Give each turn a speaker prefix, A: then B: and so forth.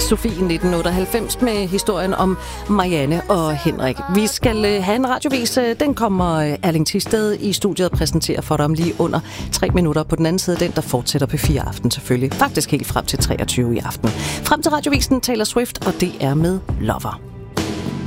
A: Sofie 1998 med historien om Marianne og Henrik. Vi skal have en radiovis. Den kommer Erling Thisted i studiet og præsenterer for dig om lige under 3 minutter. På den anden side den, der fortsætter på 4 aften selvfølgelig. Faktisk helt frem til 23 i aften. Frem til radiovisen Taylor Swift, og det er med Lover.